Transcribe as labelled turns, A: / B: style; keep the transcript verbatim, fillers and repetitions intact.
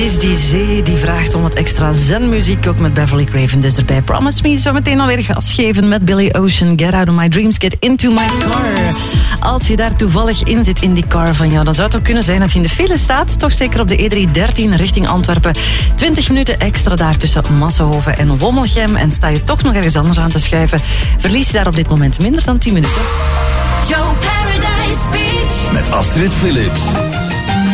A: Is die zee die vraagt om wat extra zenmuziek, ook met Beverly Craven dus erbij. Promise Me, zo meteen alweer gas geven met Billy Ocean. Get out of my dreams, get into my car. Als je daar toevallig in zit in die car van jou, dan zou het ook kunnen zijn dat je in de file staat. Toch zeker op de E drie dertien richting Antwerpen. twintig minuten extra daar tussen Massenhoven en Wommelgem. En sta je toch nog ergens anders aan te schuiven, verlies je daar op dit moment minder dan tien minuten.
B: Joe Paradise Beach
C: met Astrid Philips.